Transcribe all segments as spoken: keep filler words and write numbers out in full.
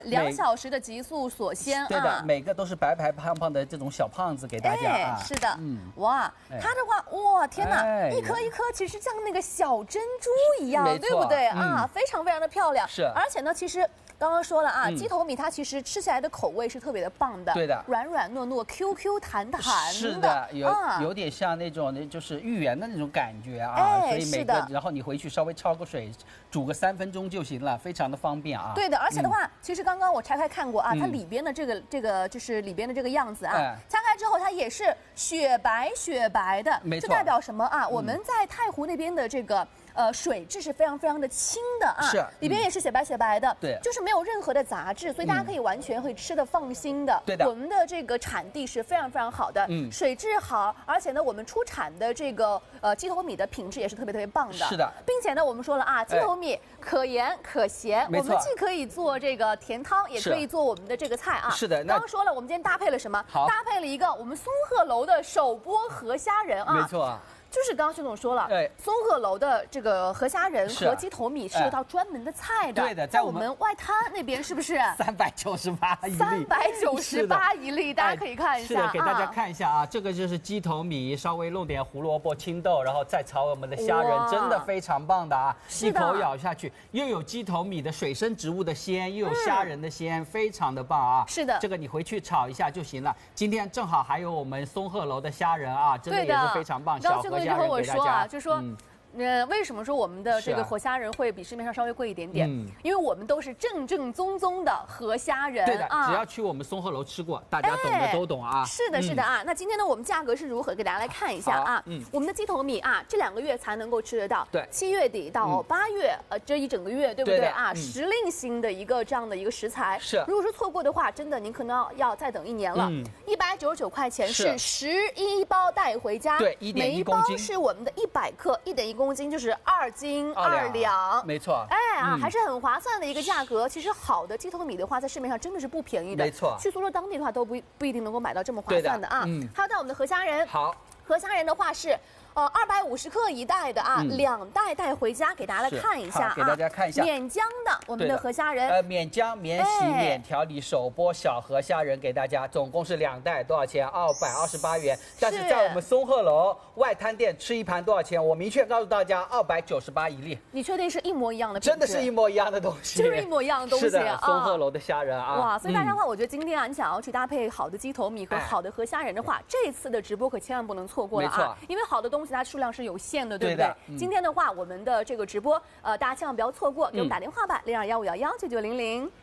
两小时的极速锁鲜啊， 对的，每个都是白白胖胖的这种小胖子给大家啊。 是的， 嗯， 哇，它的话，哇，天哪，一颗一颗其实像那个小珍珠一样，对不对啊？非常非常的漂亮。 是， 而且呢，其实。 刚刚说了啊，鸡头米它其实吃起来的口味是特别的棒的， 对的， 软软糯糯、Q Q 弹弹的， 是的，有有点像那种就是芋圆的那种感觉啊，所以每个然后你回去稍微焯个水，煮个三分钟就行了，非常的方便啊。 对的，而且的话，其实刚刚我拆开看过啊，它里边的这个这个就是里边的这个样子啊，拆开之后它也是雪白雪白的， 没错， 这代表什么啊？我们在太湖那边的这个。 呃，水质是非常非常的清的啊， 是， 里边也是雪白雪白的， 对， 就是没有任何的杂质，所以大家可以完全会吃的放心的。 对的， 我们的这个产地是非常非常好的，嗯，水质好，而且呢，我们出产的这个呃鸡头米的品质也是特别特别棒的。 是的， 并且呢，我们说了啊，鸡头米可盐可咸，我们既可以做这个甜汤，也可以做我们的这个菜啊。 是的， 刚刚说了，我们今天搭配了什么？ 好， 搭配了一个我们松鹤楼的手剥河虾仁啊。 没错。 就是刚刚薛总说了，对，松鹤楼的这个河虾仁和鸡头米是有道专门的菜的， 对的， 在我们外滩那边是不是？ 三百九十八一粒， 三百九十八一粒，大家可以看一下。 是的，给大家看一下啊，这个就是鸡头米，稍微弄点胡萝卜、青豆，然后再炒我们的虾仁，真的非常棒的啊！一口咬下去，又有鸡头米的水生植物的鲜，又有虾仁的鲜，非常的棒啊！ 是的， 这个你回去炒一下就行了。今天正好还有我们松鹤楼的虾仁啊，真的也是非常棒，小河虾仁给大家。 就说，呃，为什么说我们的这个活虾仁会比市面上稍微贵一点点？嗯，因为我们都是正正宗宗的活虾仁。 对的，只要去我们松鹤楼吃过，大家懂的都懂啊。 是的，是的啊。那今天呢，我们价格是如何？给大家来看一下啊。嗯，我们的鸡头米啊，这两个月才能够吃得到。 对， 七月底到八月，呃，这一整个月，对不对啊？时令性的一个这样的一个食材。 是。如果说错过的话，真的您可能要要再等一年了。一百九十九块钱是十一包带回家。 对，一点一公斤。 每一包是我们的一百克，一点一公斤就是二。 二斤二两， 没错， 哎啊，还是很划算的一个价格。其实好的鸡头米的话，在市面上真的是不便宜的， 没错。 去苏州当地的话，都不不一定能够买到这么划算的啊。嗯，还有到我们的河虾仁， 好， 河虾仁的话是。 呃，二百五十克一袋的啊，嗯、两袋带回家，给大家来看一下啊， 给大家看一下免浆的我们的河虾仁， 呃，免浆、免洗、哎、免调理手剥小河虾仁给大家，总共是两袋，多少钱？二百二十八元。但是在我们松鹤楼外滩店吃一盘多少钱？我明确告诉大家，二百九十八一粒。 你确定是一模一样的？ 真的是一模一样的东西， 就是一模一样的东西。 是的，松鹤楼的虾仁啊。 哇，所以大家的话，我觉得今天啊，你想要去搭配好的鸡头米和好的河虾仁的话，这次的直播可千万不能错过了啊，因为好的东西它数量是有限的，对不对？嗯、今天的话，我们的这个直播，呃，大家千万不要错过，给我们打电话吧，零二幺五幺幺九九零零。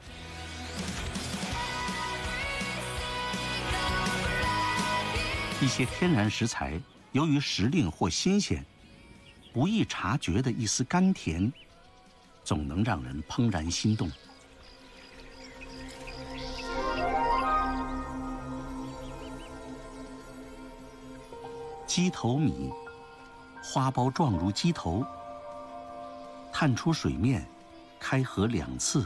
一些天然食材，由于时令或新鲜，不易察觉的一丝甘甜，总能让人怦然心动。鸡头米。 花苞状如鸡头，探出水面，开合两次，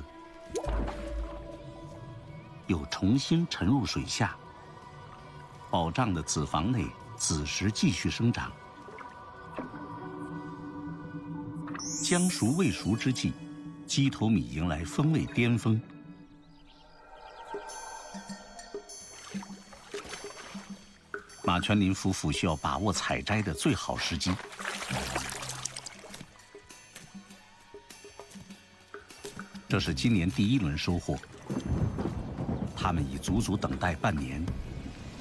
又重新沉入水下。饱胀的子房内，子实继续生长。将熟未熟之际，鸡头米迎来风味巅峰。马全林夫妇需要把握采摘的最好时机。这是今年第一轮收获，他们已足足等待半年。